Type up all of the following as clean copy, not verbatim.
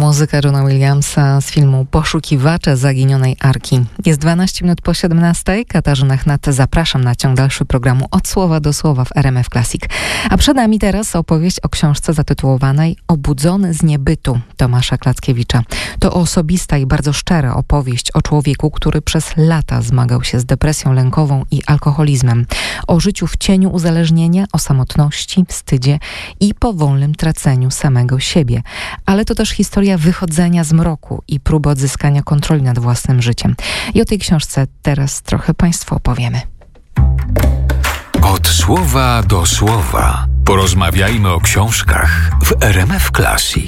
Muzyka Johna Williamsa z filmu Poszukiwacze zaginionej Arki. Jest 12 minut po 17. Katarzyna Chnat, zapraszam na ciąg dalszy programu Od słowa do słowa w RMF Classic. A przed nami teraz opowieść o książce zatytułowanej Obudzony z niebytu Tomasza Klackiewicza. To osobista i bardzo szczera opowieść o człowieku, który przez lata zmagał się z depresją lękową i alkoholizmem. O życiu w cieniu uzależnienia, o samotności, wstydzie i powolnym traceniu samego siebie. Ale to też historia wychodzenia z mroku i próby odzyskania kontroli nad własnym życiem. I o tej książce teraz trochę Państwu opowiemy. Od słowa do słowa. Porozmawiajmy o książkach w RMF Classic.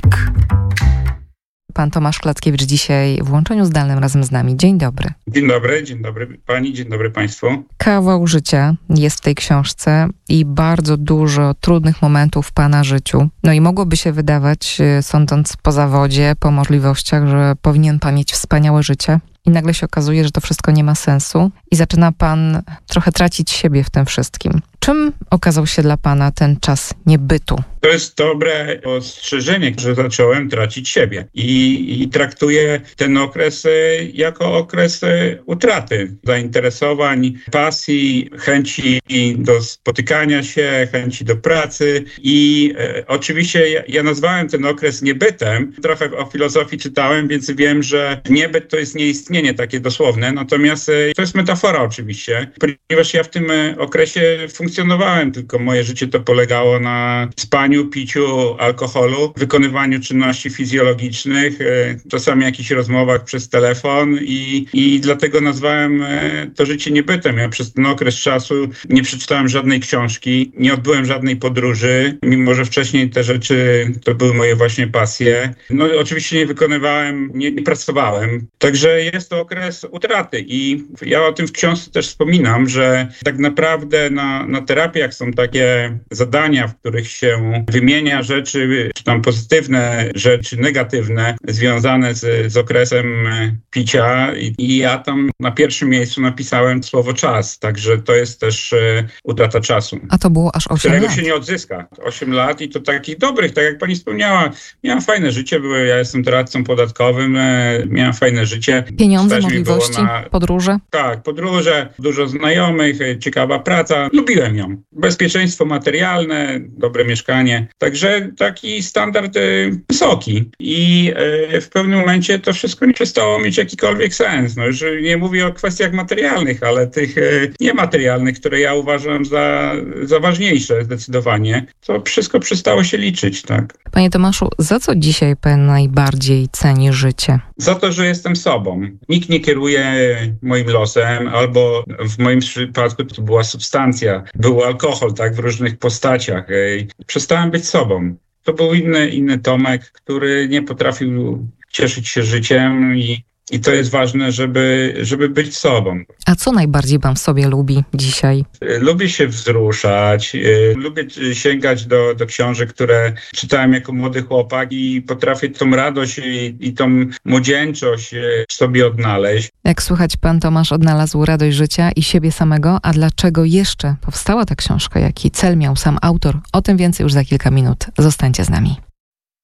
Pan Tomasz Klackiewicz dzisiaj w łączeniu zdalnym razem z nami. Dzień dobry. Dzień dobry pani, dzień dobry państwu. Kawał życia jest w tej książce i bardzo dużo trudnych momentów w pana życiu. No i mogłoby się wydawać, sądząc po zawodzie, po możliwościach, że powinien pan mieć wspaniałe życie. I nagle się okazuje, że to wszystko nie ma sensu i zaczyna pan trochę tracić siebie w tym wszystkim. Czym okazał się dla pana ten czas niebytu? To jest dobre ostrzeżenie, że zacząłem tracić siebie i traktuję ten okres jako okres utraty zainteresowań, pasji, chęci do spotykania się, chęci do pracy i oczywiście ja nazwałem ten okres niebytem. Trochę o filozofii czytałem, więc wiem, że niebyt to jest nieistnienie takie dosłowne, natomiast to jest metafora oczywiście, ponieważ ja w tym okresie funkcjonowałem, tylko moje życie to polegało na spaniu, piciu alkoholu, wykonywaniu czynności fizjologicznych, czasami jakichś rozmowach przez telefon i dlatego nazwałem to życie niebytem. Ja przez ten okres czasu nie przeczytałem żadnej książki, nie odbyłem żadnej podróży, mimo że wcześniej te rzeczy to były moje właśnie pasje. No oczywiście nie wykonywałem, nie pracowałem. Także jest to okres utraty i ja o tym w książce też wspominam, że tak naprawdę na terapiach są takie zadania, w których się wymienia rzeczy, czy tam pozytywne rzeczy, negatywne, związane z okresem picia i ja tam na pierwszym miejscu napisałem słowo czas, także to jest też utrata czasu. A to było aż 8 którego lat. się nie odzyska. 8 lat i to takich dobrych, tak jak pani wspomniała. Miałem fajne życie, ja jestem doradcą podatkowym, miałem fajne życie. Pieniądze, możliwości, podróże? Tak, podróże, dużo znajomych, ciekawa praca. Lubiłem ją. Bezpieczeństwo materialne, dobre mieszkanie. Także taki standard wysoki. I w pewnym momencie to wszystko nie przestało mieć jakikolwiek sens. No już nie mówię o kwestiach materialnych, ale tych niematerialnych, które ja uważam za ważniejsze zdecydowanie. To wszystko przestało się liczyć, tak. Panie Tomaszu, za co dzisiaj pan najbardziej ceni życie? Za to, że jestem sobą. Nikt nie kieruje moim losem, albo w moim przypadku to była substancja, był alkohol, tak, w różnych postaciach. Przestałem być sobą. To był inny Tomek, który nie potrafił cieszyć się życiem i to jest ważne, żeby być sobą. A co najbardziej pan w sobie lubi dzisiaj? Lubię się wzruszać, lubię sięgać do książek, które czytałem jako młody chłopak i potrafię tą radość i tą młodzieńczość w sobie odnaleźć. Jak słychać, pan Tomasz odnalazł radość życia i siebie samego, a dlaczego jeszcze powstała ta książka? Jaki cel miał sam autor? O tym więcej już za kilka minut. Zostańcie z nami.